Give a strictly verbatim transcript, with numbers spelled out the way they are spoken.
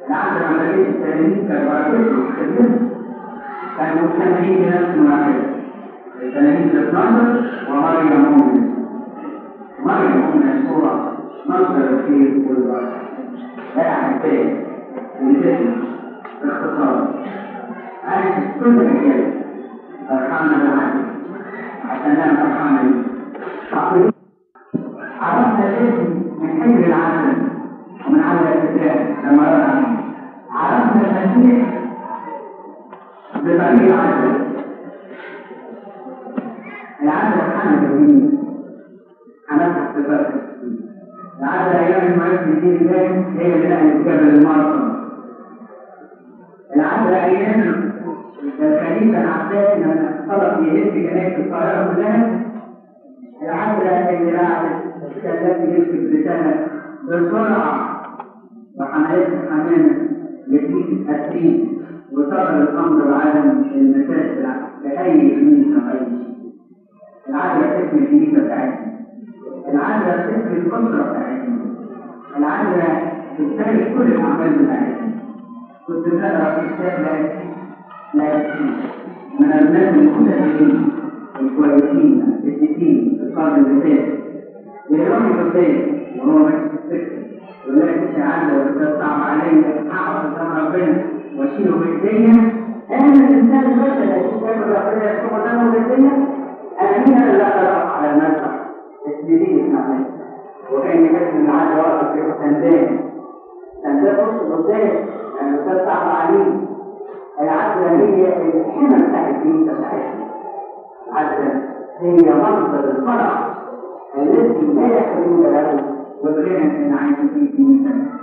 العادة عملية التلاميذ كانوا يعرفوا خدمتهم، كانوا مجتمعين بنفس المعاملة. التلاميذ اثناشر ومريم مؤمنة. مريم مؤمنة صورة مصدر الخير والبركة. لا أحبائي ولدتنا باختصار عايز كل الرجال فرحانة بالعدل حتى نام فرحانة بيه. عرفنا الاسم من حجر العسل ومن عدل الكتاب لما رأى عرفنا المسيح بطريق العسل. العسل حمل الدين حملها الصفات. العسل أيام المعرفة الدين الله هي اللي نقلت جبل المرصد. العسل أيام الخليفة العباسي لما طلب يهز كنائس القاهرة كلها. العسل اللي بعد التي يكتب رسالة بسرعة وحملتها حمامة يزيد الدين وصدر الأمر العالم المساجد لأي كنيسة أي شيء. العدل اسم الكنيسة بتاعتنا، العدل اسم الأسرة بتاعتنا، العدل تشترك كل الأعمال بتاعتنا. كنت بقرا في كتاب لا يكفي من الناس المتدينين الكويسين الستين في القرن اللي فات يقرأوا قدام وهو ماشي في السكة يقول لك انت عدل وتصعب عليا اقعد قدام ربنا واشيله بايديا. انا الانسان البشري يقول ربنا يحكم قدامه بايديا. انا مين انا اللي اقدر على المسرح السنين الحمام وكان يكتب العدل واقف في سندان سندان بص قدام يعني تصعب عليه. العدل هي الحمى بتاع الكنيسه بتاعتنا. العدل هي مصدر الفرح الذي لا يحتاج له وبغير ان عايز فيه كنيسه